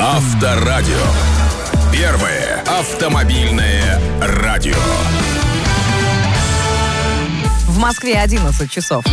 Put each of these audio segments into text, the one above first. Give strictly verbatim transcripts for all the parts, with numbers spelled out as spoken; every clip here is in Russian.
Авторадио. Первое автомобильное радио. В Москве одиннадцать часов.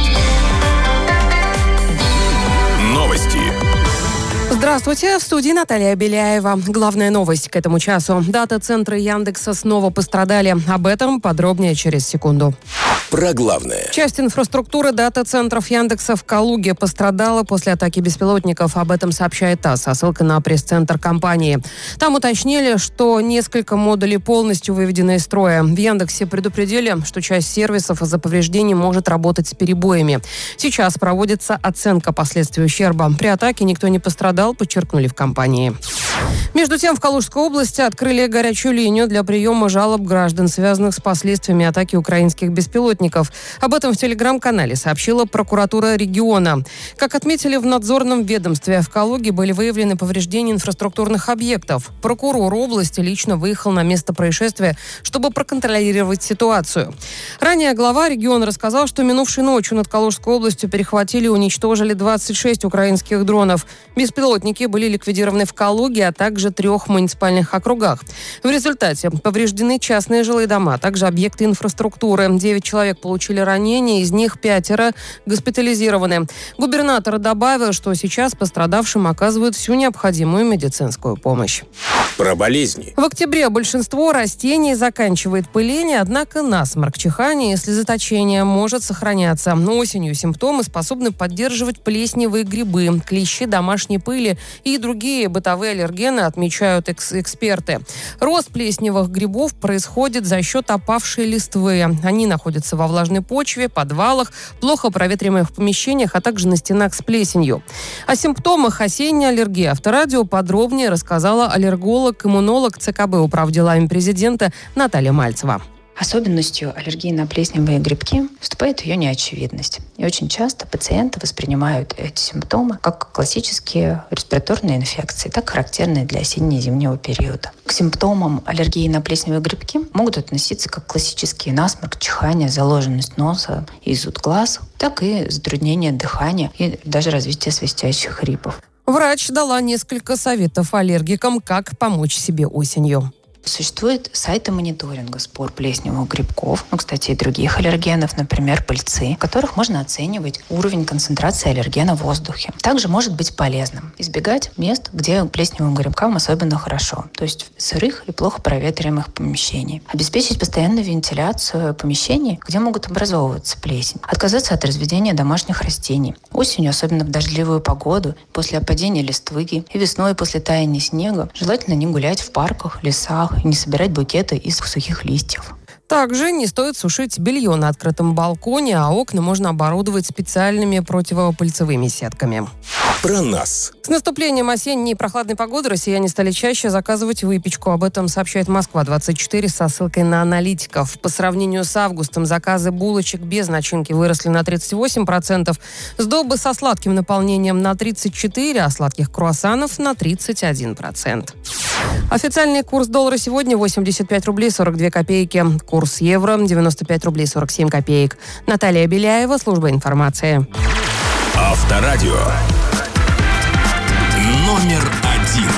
Новости. Здравствуйте, в студии Наталья Беляева. Главная новость к этому часу. Дата-центры Яндекса снова пострадали. Об этом подробнее через секунду. Про главное. Часть инфраструктуры дата-центров Яндекса в Калуге пострадала после атаки беспилотников. Об этом сообщает ТАСС со ссылкой на пресс-центр компании. Там уточнили, что несколько модулей полностью выведены из строя. В Яндексе предупредили, что часть сервисов из-за повреждений может работать с перебоями. Сейчас проводится оценка последствий ущерба. При атаке никто не пострадал, подчеркнули в компании. Между тем, в Калужской области открыли горячую линию для приема жалоб граждан, связанных с последствиями атаки украинских беспилотников. Об этом в телеграм-канале сообщила прокуратура региона. Как отметили в надзорном ведомстве, в Калуге были выявлены повреждения инфраструктурных объектов. Прокурор области лично выехал на место происшествия, чтобы проконтролировать ситуацию. Ранее глава региона рассказал, что минувшей ночью над Калужской областью перехватили и уничтожили двадцать шесть украинских дронов. Беспилотники были ликвидированы в Калуге, а также трех муниципальных округах. В результате повреждены частные жилые дома, а также объекты инфраструктуры. Девять человек получили ранения, из них пятеро госпитализированы. Губернатор добавил, что сейчас пострадавшим оказывают всю необходимую медицинскую помощь. Про болезни. В октябре большинство растений заканчивает пыление, однако насморк, чихание и слезоточение может сохраняться. Но осенью симптомы способны поддерживать плесневые грибы, клещи домашней пыли и другие бытовые аллергены, отмечают экс- эксперты. Рост плесневых грибов происходит за счет опавшей листвы. Они находятся во влажной почве, подвалах, плохо проветриваемых помещениях, а также на стенах с плесенью. О симптомах осенней аллергии Авторадио подробнее рассказала аллерголог-иммунолог ЦКБ управделами президента Наталья Мальцева. Особенностью аллергии на плесневые грибки выступает ее неочевидность. И очень часто пациенты воспринимают эти симптомы как классические респираторные инфекции, так характерные для осенне-зимнего периода. К симптомам аллергии на плесневые грибки могут относиться как классические насморк, чихание, заложенность носа и зуд глаз, так и затруднение дыхания и даже развитие свистящих хрипов. Врач дала несколько советов аллергикам, как помочь себе осенью. Существует сайты мониторинга спор плесневых грибков, ну, кстати, и других аллергенов, например, пыльцы, в которых можно оценивать уровень концентрации аллергена в воздухе. Также может быть полезным избегать мест, где плесневым грибкам особенно хорошо, то есть сырых и плохо проветриваемых помещений. Обеспечить постоянную вентиляцию помещений, где могут образовываться плесень. Отказаться от разведения домашних растений. Осенью, особенно в дождливую погоду, после опадения листвы и весной после таяния снега, желательно не гулять в парках, лесах, и не собирать букеты из сухих листьев. Также не стоит сушить белье на открытом балконе, а окна можно оборудовать специальными противопыльцевыми сетками. Про нас. С наступлением осенней прохладной погоды россияне стали чаще заказывать выпечку. Об этом сообщает Москва двадцать четыре со ссылкой на аналитиков. По сравнению с августом заказы булочек без начинки выросли на тридцать восемь процентов, сдобы со сладким наполнением на тридцать четыре процента, а сладких круассанов на тридцать один процент. Официальный курс доллара сегодня восемьдесят пять рублей сорок две копейки. Курс евро девяносто пять рублей сорок семь копеек. Наталья Беляева, служба информации. Авторадио. Номер один.